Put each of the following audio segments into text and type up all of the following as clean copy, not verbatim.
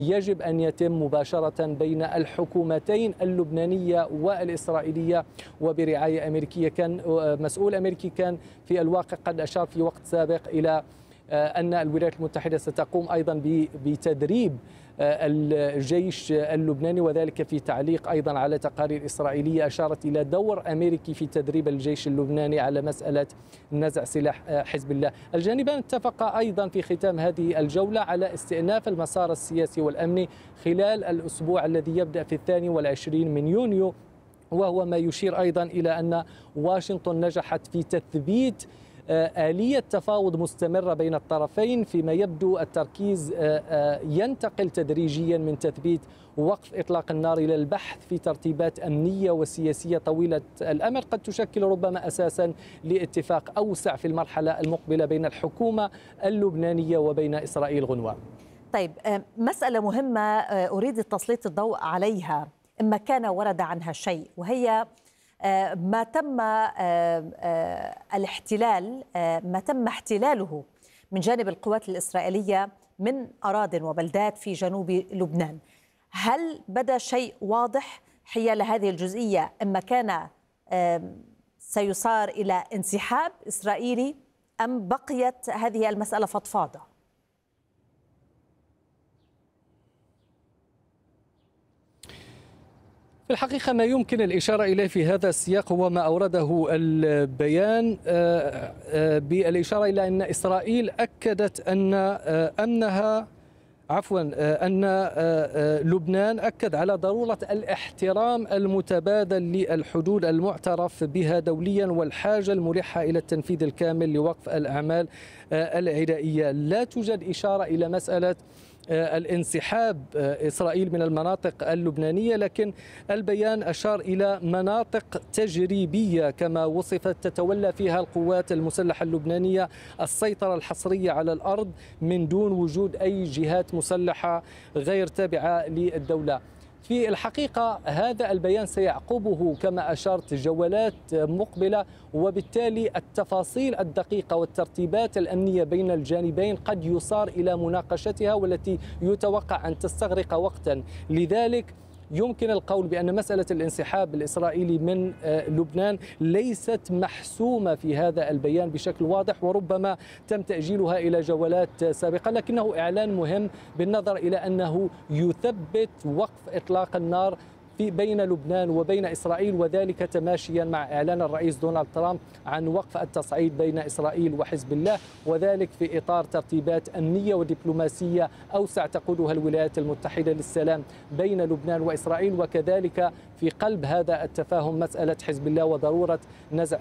يجب أن يتم مباشرة بين الحكومتين اللبنانية والإسرائيلية وبرعاية أمريكية. كان مسؤول أمريكي كان في الواقع قد أشار في وقت سابق إلى أن الولايات المتحدة ستقوم أيضا بتدريب الجيش اللبناني، وذلك في تعليق أيضا على تقارير إسرائيلية أشارت إلى دور أمريكي في تدريب الجيش اللبناني على مسألة نزع سلاح حزب الله. الجانبان اتفقا أيضا في ختام هذه الجولة على استئناف المسار السياسي والأمني خلال الأسبوع الذي يبدأ في 22 من يونيو، وهو ما يشير أيضا إلى أن واشنطن نجحت في تثبيت آلية تفاوض مستمرة بين الطرفين، فيما يبدو التركيز ينتقل تدريجيا من تثبيت وقف إطلاق النار إلى البحث في ترتيبات أمنية وسياسية طويلة الأمد قد تشكل ربما أساسا لاتفاق أوسع في المرحلة المقبلة بين الحكومة اللبنانية وبين إسرائيل. غنوة. طيب، مسألة مهمة أريد تسليط الضوء عليها إما كان ورد عنها شيء، وهي ما تم الاحتلال، ما تم احتلاله من جانب القوات الإسرائيلية من أراضٍ وبلدات في جنوب لبنان. هل بدا شيء واضح حيال هذه الجزئية؟ إما كان سيصار إلى انسحاب إسرائيلي أم بقيت هذه المسألة فضفاضة؟ في الحقيقة ما يمكن الإشارة إليه في هذا السياق هو ما أورده البيان بالإشارة إلى أن إسرائيل أكدت أن أن لبنان أكد على ضرورة الاحترام المتبادل للحدود المعترف بها دوليا والحاجة الملحة إلى التنفيذ الكامل لوقف الأعمال العدائية. لا توجد إشارة إلى مسألة الانسحاب إسرائيل من المناطق اللبنانية، لكن البيان أشار إلى مناطق تجريبية كما وصفت تتولى فيها القوات المسلحة اللبنانية السيطرة الحصرية على الأرض من دون وجود أي جهات مسلحة غير تابعة للدولة. في الحقيقة هذا البيان سيعقبه كما أشرت جولات مقبلة، وبالتالي التفاصيل الدقيقة والترتيبات الأمنية بين الجانبين قد يصار إلى مناقشتها والتي يتوقع أن تستغرق وقتا. لذلك يمكن القول بأن مسألة الانسحاب الإسرائيلي من لبنان ليست محسومة في هذا البيان بشكل واضح، وربما تم تأجيلها إلى جولات سابقة، لكنه إعلان مهم بالنظر إلى أنه يثبت وقف إطلاق النار بين لبنان وبين إسرائيل، وذلك تماشيا مع إعلان الرئيس دونالد ترامب عن وقف التصعيد بين إسرائيل وحزب الله، وذلك في إطار ترتيبات أمنية ودبلوماسية أوسع تقودها الولايات المتحدة للسلام بين لبنان وإسرائيل. وكذلك في قلب هذا التفاهم مسألة حزب الله وضرورة نزع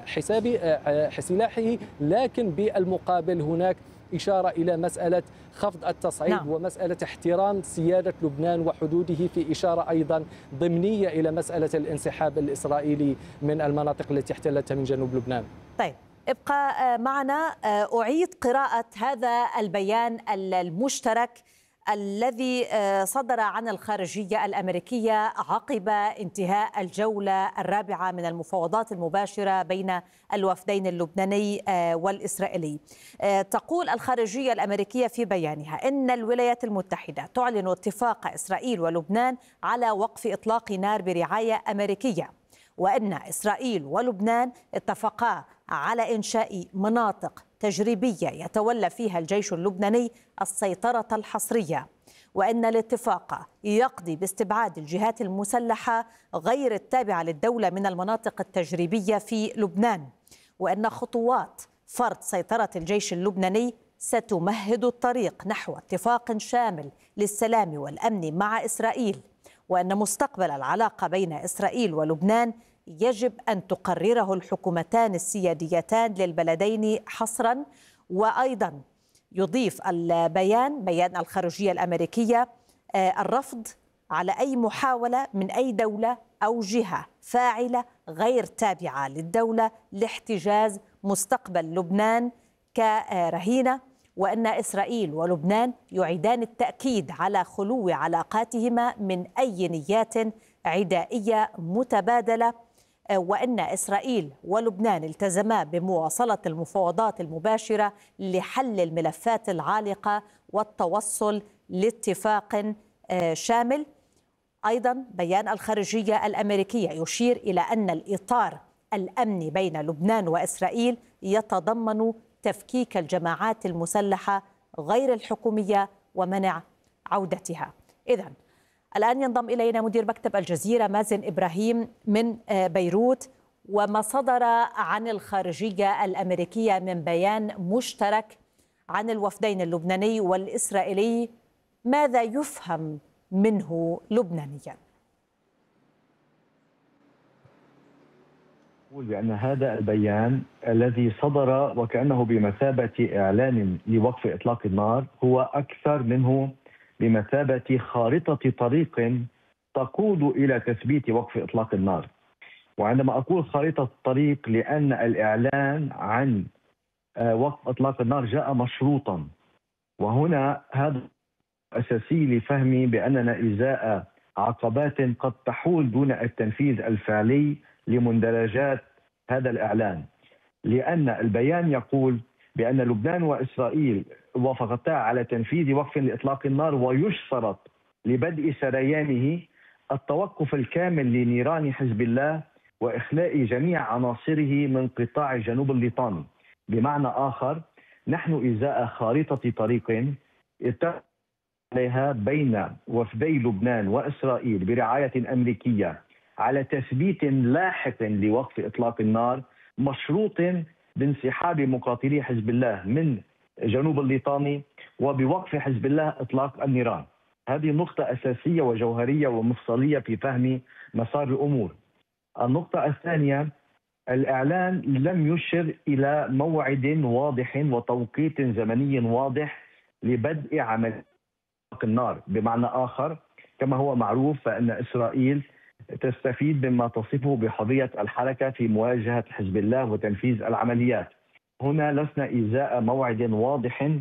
سلاحه، لكن بالمقابل هناك إشارة إلى مسألة خفض التصعيد ومسألة احترام سيادة لبنان وحدوده، في إشارة أيضا ضمنية إلى مسألة الانسحاب الإسرائيلي من المناطق التي احتلتها من جنوب لبنان. طيب، ابقى معنا. أعيد قراءة هذا البيان المشترك الذي صدر عن الخارجية الأمريكية عقب انتهاء الجولة الرابعة من المفاوضات المباشرة بين الوفدين اللبناني والإسرائيلي. تقول الخارجية الأمريكية في بيانها إن الولايات المتحدة تعلن اتفاق إسرائيل ولبنان على وقف إطلاق نار برعاية أمريكية، وأن إسرائيل ولبنان اتفقا على إنشاء مناطق تجريبية يتولى فيها الجيش اللبناني السيطرة الحصرية، وأن الاتفاق يقضي باستبعاد الجهات المسلحة غير التابعة للدولة من المناطق التجريبية في لبنان، وأن خطوات فرض سيطرة الجيش اللبناني ستمهد الطريق نحو اتفاق شامل للسلام والأمن مع إسرائيل، وأن مستقبل العلاقة بين إسرائيل ولبنان يجب أن تقرره الحكومتان السياديتان للبلدين حصرا. وأيضا يضيف بيان الخارجية الأمريكية الرفض على أي محاولة من أي دولة أو جهة فاعلة غير تابعة للدولة لاحتجاز مستقبل لبنان كرهينة، وأن إسرائيل ولبنان يعيدان التأكيد على خلو علاقاتهما من أي نيات عدائية متبادلة، وأن إسرائيل ولبنان التزما بمواصلة المفاوضات المباشرة لحل الملفات العالقة والتوصل لاتفاق شامل. أيضا بيان الخارجية الأمريكية يشير إلى أن الإطار الأمني بين لبنان وإسرائيل يتضمن تفكيك الجماعات المسلحة غير الحكومية ومنع عودتها. إذن الآن ينضم إلينا مدير مكتب الجزيرة مازن إبراهيم من بيروت. وما صدر عن الخارجية الأمريكية من بيان مشترك عن الوفدين اللبناني والإسرائيلي، ماذا يفهم منه لبنانيا؟ أقول بأن هذا البيان الذي صدر وكأنه بمثابة إعلان لوقف إطلاق النار هو أكثر منه بمثابة خارطة طريق تقود إلى تثبيت وقف إطلاق النار. وعندما أقول خارطة الطريق لأن الإعلان عن وقف إطلاق النار جاء مشروطا، وهنا هذا أساسي لفهمي بأننا إزاء عقبات قد تحول دون التنفيذ الفعلي لمندرجات هذا الإعلان، لأن البيان يقول بأن لبنان وإسرائيل وافقتا على تنفيذ وقف لإطلاق النار، ويشترط لبدء سريانه التوقف الكامل لنيران حزب الله وإخلاء جميع عناصره من قطاع جنوب الليطاني. بمعنى آخر، نحن إزاء خارطة طريق اتفق عليها بين وفدي لبنان وإسرائيل برعاية أمريكية على تثبيت لاحق لوقف إطلاق النار، مشروط بانسحاب مقاتلي حزب الله من جنوب الليطاني وبوقف حزب الله إطلاق النيران. هذه نقطة أساسية وجوهرية ومفصلية في فهم مسار الأمور. النقطة الثانية، الإعلان لم يشر إلى موعد واضح وتوقيت زمني واضح لبدء عملية إطلاق النار. بمعنى آخر، كما هو معروف فإن إسرائيل تستفيد مما تصفه بحرية الحركة في مواجهة حزب الله وتنفيذ العمليات. هنا لسنا إزاء موعد واضح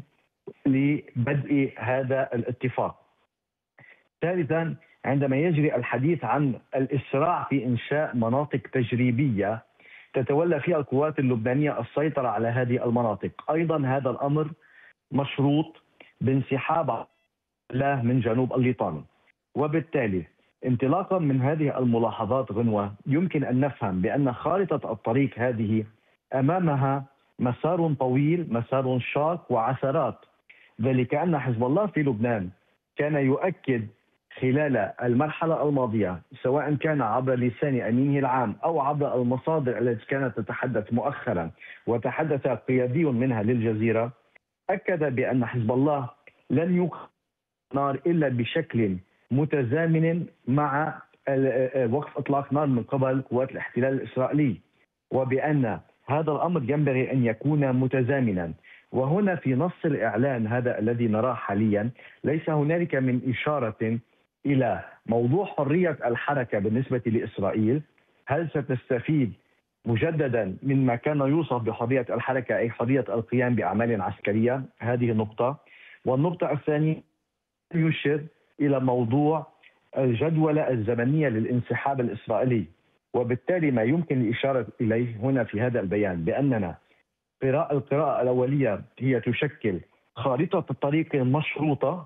لبدء هذا الاتفاق. ثالثا، عندما يجري الحديث عن الإسراع في إنشاء مناطق تجريبية تتولى فيها القوات اللبنانية السيطرة على هذه المناطق، أيضا هذا الأمر مشروط بانسحاب الله من جنوب الليطاني. وبالتالي انطلاقا من هذه الملاحظات غنوة، يمكن أن نفهم بأن خارطة الطريق هذه أمامها مسار طويل، مسار شاق وعثرات، ذلك أن حزب الله في لبنان كان يؤكد خلال المرحلة الماضية، سواء كان عبر لسان أمينه العام أو عبر المصادر التي كانت تتحدث مؤخرا وتحدث قيادي منها للجزيرة، أكد بأن حزب الله لن يوقف نار إلا بشكل متزامن مع وقف إطلاق نار من قبل قوات الاحتلال الإسرائيلي، وبأن هذا الأمر ينبغي أن يكون متزامنا. وهنا في نص الإعلان هذا الذي نراه حاليا ليس هنالك من إشارة إلى موضوع حرية الحركة بالنسبة لإسرائيل. هل ستستفيد مجددا مما كان يوصف بحرية الحركة أي حرية القيام بأعمال عسكرية؟ هذه نقطة. والنقطة الثانية يشير إلى موضوع الجدولة الزمنية للانسحاب الإسرائيلي، وبالتالي ما يمكن الإشارة إليه هنا في هذا البيان بأننا القراءة الأولية هي تشكل خارطة الطريق المشروطة.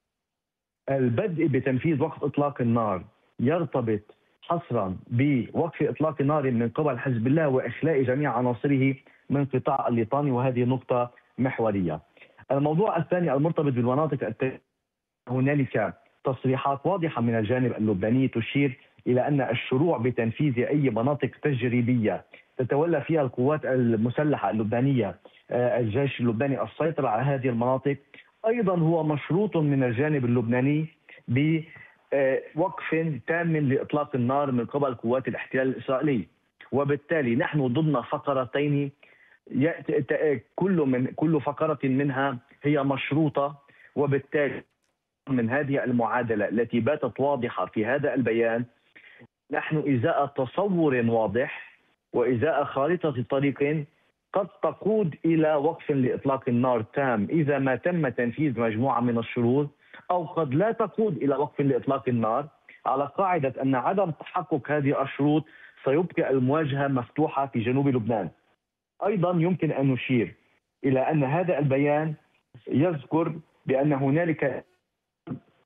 البدء بتنفيذ وقف إطلاق النار يرتبط حصرا بوقف إطلاق النار من قبل حزب الله وإخلاء جميع عناصره من قطاع الليطاني، وهذه نقطة محورية. الموضوع الثاني المرتبط بالمناطق هنالك تصريحات واضحة من الجانب اللبناني تشير إلى أن الشروع بتنفيذ أي مناطق تجريبية تتولى فيها القوات المسلحة اللبنانية الجيش اللبناني السيطرة على هذه المناطق أيضا هو مشروط من الجانب اللبناني بوقف تام لإطلاق النار من قبل قوات الاحتلال الإسرائيلي. وبالتالي نحن ضمن فقرتين كل فقرة منها هي مشروطة، وبالتالي من هذه المعادلة التي باتت واضحة في هذا البيان نحن إزاء تصور واضح وإزاء خارطة طريق قد تقود إلى وقف لإطلاق النار تام إذا ما تم تنفيذ مجموعة من الشروط، أو قد لا تقود إلى وقف لإطلاق النار على قاعدة أن عدم تحقق هذه الشروط سيبقى المواجهة مفتوحة في جنوب لبنان. أيضا يمكن أن نشير إلى أن هذا البيان يذكر بأن هنالك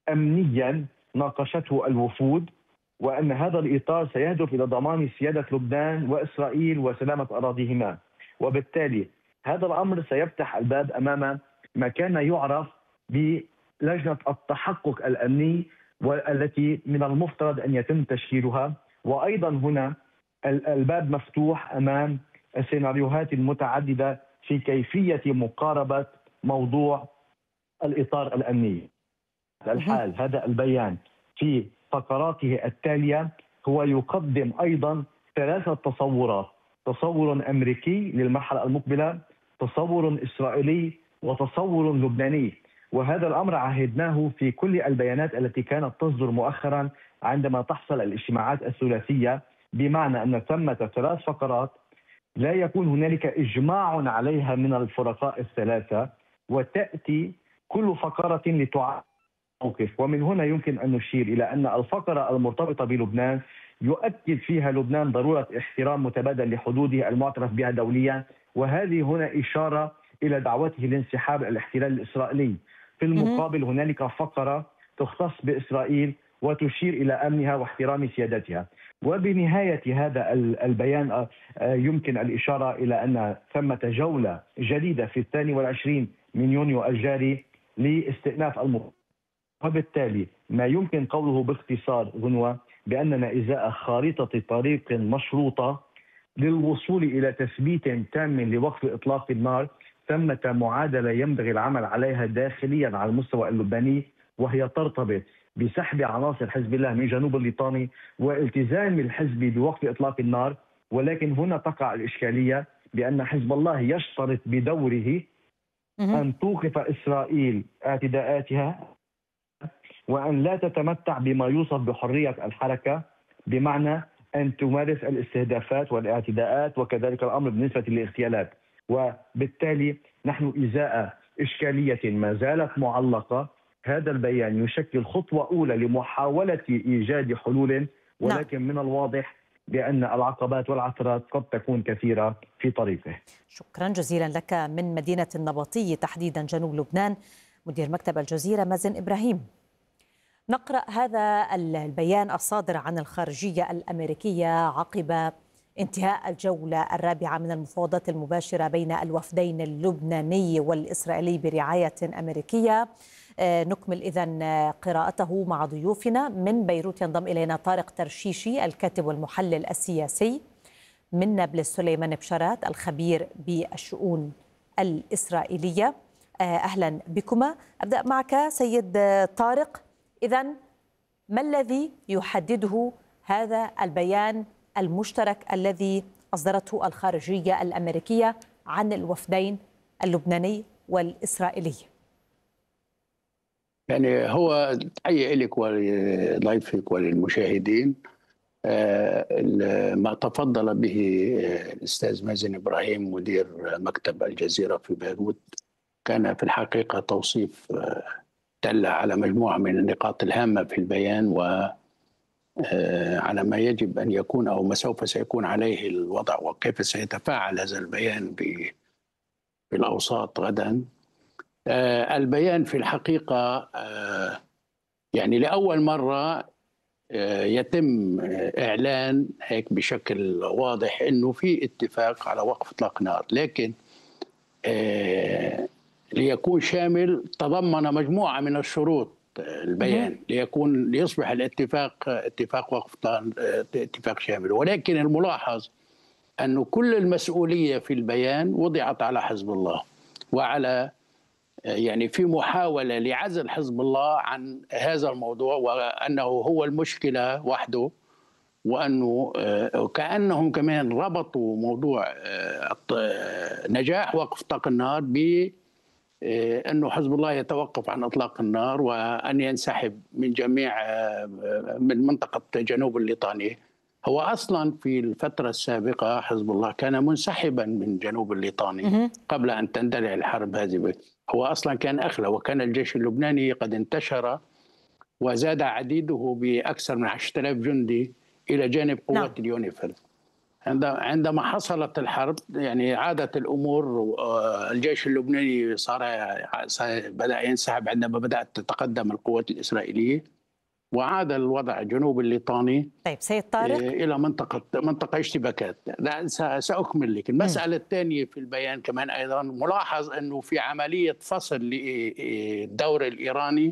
أمنيا ناقشته الوفود، وأن هذا الإطار سيهدف إلى ضمان سيادة لبنان وإسرائيل وسلامة أراضيهما. وبالتالي هذا الأمر سيفتح الباب أمام ما كان يعرف بلجنة التحقق الأمني، والتي من المفترض أن يتم تشكيلها. وأيضا هنا الباب مفتوح أمام السيناريوهات المتعددة في كيفية مقاربة موضوع الإطار الأمني. الحال هذا البيان في فقراته التالية هو يقدم أيضا 3 تصورات: تصور أمريكي للمرحلة المقبلة، تصور إسرائيلي، وتصور لبناني. وهذا الأمر عهدناه في كل البيانات التي كانت تصدر مؤخرا عندما تحصل الاجتماعات الثلاثية، بمعنى أن ثمة 3 فقرات لا يكون هنالك إجماع عليها من الفرقاء ال3، وتأتي كل فقرة لتعاد موقف. ومن هنا يمكن أن نشير إلى أن الفقرة المرتبطة بلبنان يؤكد فيها لبنان ضرورة احترام متبادل لحدوده المعترف بها دوليا، وهذه هنا إشارة إلى دعوته لانسحاب الاحتلال الإسرائيلي. في المقابل هنالك فقرة تختص بإسرائيل وتشير إلى أمنها واحترام سيادتها. وبنهاية هذا البيان يمكن الإشارة إلى أن ثمة جولة جديدة في 22 من يونيو الجاري لاستئناف المفاوضات. وبالتالي ما يمكن قوله باختصار غنوة بأننا إزاء خارطة طريق مشروطة للوصول إلى تثبيت تام لوقف إطلاق النار، ثمة معادلة ينبغي العمل عليها داخليا على المستوى اللبناني، وهي ترتبط بسحب عناصر حزب الله من جنوب الليطاني والتزام الحزب بوقف إطلاق النار. ولكن هنا تقع الإشكالية بأن حزب الله يشترط بدوره أن توقف إسرائيل اعتداءاتها وأن لا تتمتع بما يوصف بحرية الحركة، بمعنى أن تمارس الاستهدافات والاعتداءات، وكذلك الأمر بالنسبة للاغتيالات. وبالتالي نحن إزاء إشكالية ما زالت معلقة. هذا البيان يشكل خطوة أولى لمحاولة إيجاد حلول، ولكن من الواضح بأن العقبات والعثرات قد تكون كثيرة في طريقه. شكرا جزيلا لك من مدينة النبطي تحديدا جنوب لبنان مدير مكتب الجزيرة مازن إبراهيم. نقرأ هذا البيان الصادر عن الخارجية الأمريكية عقب انتهاء الجولة الرابعة من المفاوضات المباشرة بين الوفدين اللبناني والإسرائيلي برعاية أمريكية. نكمل إذن قراءته مع ضيوفنا. من بيروت ينضم إلينا طارق ترشيشي الكاتب والمحلل السياسي، من نابلس سليمان بشارات الخبير بالشؤون الإسرائيلية. أهلا بكما. أبدأ معك سيد طارق. إذن ما الذي يحدده هذا البيان المشترك الذي أصدرته الخارجية الأمريكية عن الوفدين اللبناني والإسرائيلي؟ يعني هو تحية لك ولضيفك وللمشاهدين. ما تفضل به الأستاذ مازن إبراهيم مدير مكتب الجزيرة في بيروت كان في الحقيقة توصيف دل على مجموعة من النقاط الهامة في البيان، وعلى ما يجب أن يكون أو ما سوف سيكون عليه الوضع وكيف سيتفاعل هذا البيان بالأوساط غدا. البيان في الحقيقة يعني لأول مرة يتم إعلان هيك بشكل واضح أنه في اتفاق على وقف إطلاق نار، لكن ليكون شامل تضمن مجموعة من الشروط البيان ليصبح الاتفاق اتفاق وقف اتفاق شامل. ولكن الملاحظ أن كل المسؤولية في البيان وضعت على حزب الله، وعلى يعني في محاولة لعزل حزب الله عن هذا الموضوع، وأنه هو المشكلة وحده، وأنه كأنهم كمان ربطوا موضوع نجاح وقف إطلاق النار بأنه حزب الله يتوقف عن إطلاق النار وأن ينسحب من جميع من منطقة جنوب الليطاني. هو أصلا في الفترة السابقة حزب الله كان منسحبا من جنوب الليطاني قبل أن تندلع الحرب هذه. هو أصلا كان أخلى، وكان الجيش اللبناني قد انتشر وزاد عديده بأكثر من 10,000 جندي إلى جانب قوات اليونيفيل. عندما حصلت الحرب يعني عادت الأمور. الجيش اللبناني بدأ ينسحب عندما بدأت تتقدم القوات الإسرائيلية، وعاد الوضع جنوب الليطاني طيب سيد طارق إلى منطقة اشتباكات. سأكمل لك المسألة الثانية في البيان كمان. أيضا ملاحظ أنه في عملية فصل للدور الإيراني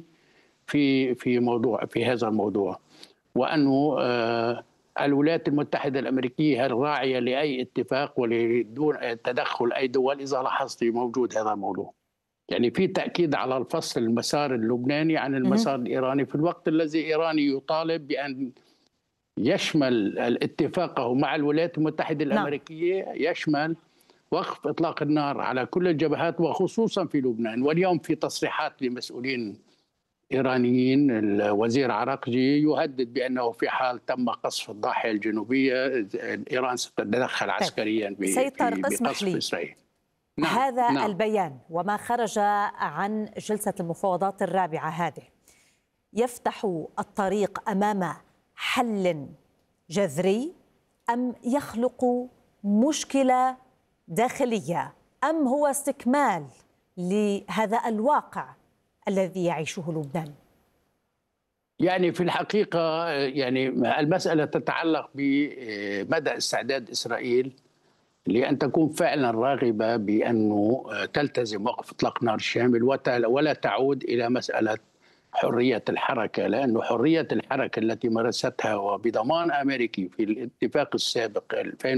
في هذا الموضوع، وأنه الولايات المتحدة الأمريكية الراعية لأي اتفاق ولدون تدخل أي دول. إذا لاحظت موجود هذا الموضوع، يعني في تأكيد على الفصل المسار اللبناني عن المسار الإيراني، في الوقت الذي إيراني يطالب بأن يشمل اتفاقه مع الولايات المتحدة الأمريكية يشمل وقف إطلاق النار على كل الجبهات وخصوصا في لبنان. واليوم في تصريحات لمسؤولين إيرانيين، الوزير عراقجي يهدد بأنه في حال تم قصف الضاحية الجنوبية إيران ستتدخل عسكريا بقصف إسرائيل. هذا البيان وما خرج عن جلسة المفاوضات الرابعة هذه يفتح الطريق أمام حل جذري، أم يخلق مشكلة داخلية، أم هو استكمال لهذا الواقع الذي يعيشه لبنان؟ يعني في الحقيقة يعني المسألة تتعلق بمدى استعداد إسرائيل لأن تكون فعلا راغبة بأنه تلتزم وقف إطلاق نار شامل ولا تعود إلى مسألة حرية الحركة، لأن حرية الحركة التي مارستها وبضمان أمريكي في الاتفاق السابق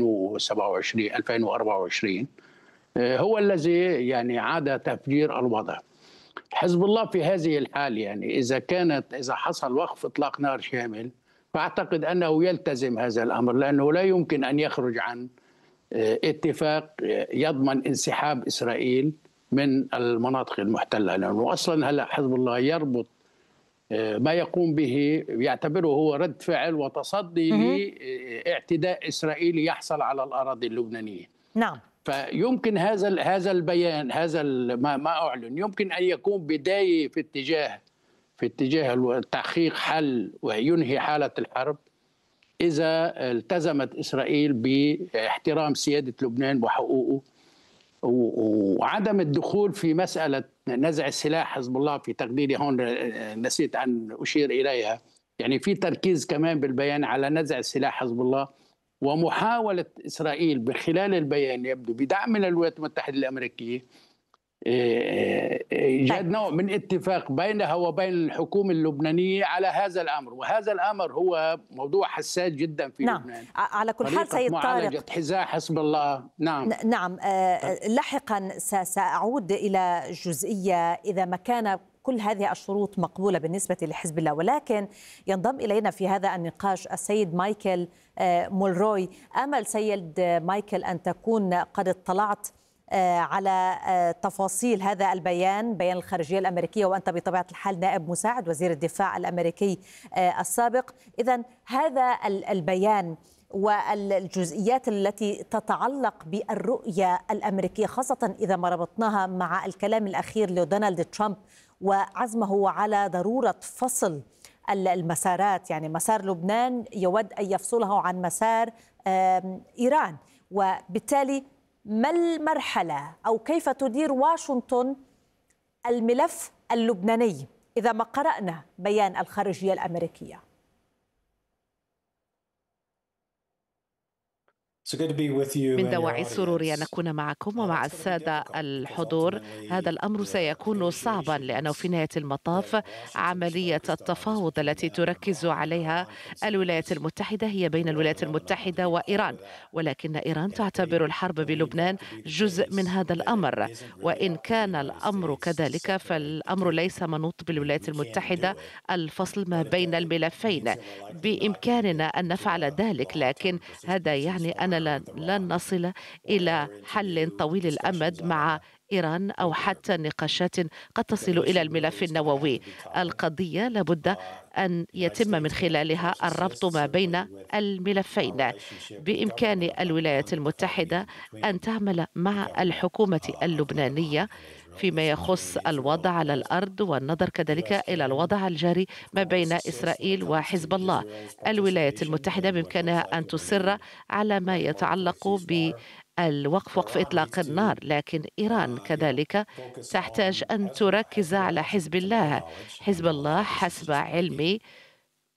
2027-2024 هو الذي يعني عاد تفجير الوضع. حزب الله في هذه الحال يعني إذا حصل وقف إطلاق نار شامل فأعتقد أنه يلتزم هذا الأمر، لأنه لا يمكن أن يخرج عن اتفاق يضمن انسحاب إسرائيل من المناطق المحتلة، لأنه أصلا هلا حزب الله يربط ما يقوم به يعتبره هو رد فعل وتصدي لاعتداء إسرائيلي يحصل على الأراضي اللبنانية. نعم. فيمكن هذا البيان، هذا ما أعلن، يمكن أن يكون بداية في اتجاه تحقيق حل وينهي حالة الحرب إذا التزمت إسرائيل باحترام سيادة لبنان وحقوقه وعدم الدخول في مسألة نزع السلاح. حزب الله في تقديري هون نسيت أن أشير إليها، يعني في تركيز كمان بالبيان على نزع السلاح حزب الله، ومحاولة إسرائيل بخلال البيان يبدو بدعم من الولايات المتحدة الأمريكية إيجاد نوع من اتفاق بينها وبين الحكومة اللبنانية على هذا الأمر، وهذا الأمر هو موضوع حساس جدا في لبنان. على كل حال سيد طارق، معالجة حذاء حزب الله. نعم. لاحقا سأعود إلى جزئية إذا ما كان كل هذه الشروط مقبولة بالنسبة لحزب الله، ولكن ينضم إلينا في هذا النقاش السيد مايكل مولروي. أمل سيد مايكل أن تكون قد اطلعت على تفاصيل هذا البيان، بيان الخارجية الأمريكية، وأنت بطبيعة الحال نائب مساعد وزير الدفاع الأمريكي السابق. إذن هذا البيان والجزئيات التي تتعلق بالرؤية الأمريكية، خاصة إذا ما ربطناها مع الكلام الأخير لدونالد ترامب وعزمه على ضرورة فصل المسارات، يعني مسار لبنان يود أن يفصله عن مسار إيران، وبالتالي ما المرحلة أو كيف تدير واشنطن الملف اللبناني إذا ما قرأنا بيان الخارجية الأمريكية؟ من دواعي السرور أن أكون معكم ومع السادة الحضور. هذا الأمر سيكون صعبا لأنه في نهاية المطاف عملية التفاوض التي تركز عليها الولايات المتحدة هي بين الولايات المتحدة وإيران، ولكن إيران تعتبر الحرب بلبنان جزء من هذا الأمر، وإن كان الأمر كذلك فالأمر ليس منوط بالولايات المتحدة الفصل ما بين الملفين. بإمكاننا أن نفعل ذلك، لكن هذا يعني أن لن نصل إلى حل طويل الأمد مع إيران أو حتى نقاشات قد تصل إلى الملف النووي. القضية لابد أن يتم من خلالها الربط ما بين الملفين. بإمكان الولايات المتحدة أن تعمل مع الحكومة اللبنانية فيما يخص الوضع على الأرض، والنظر كذلك إلى الوضع الجاري ما بين إسرائيل وحزب الله. الولايات المتحدة بإمكانها أن تصر على ما يتعلق وقف إطلاق النار، لكن إيران كذلك تحتاج أن تركز على حزب الله. حزب الله حسب علمي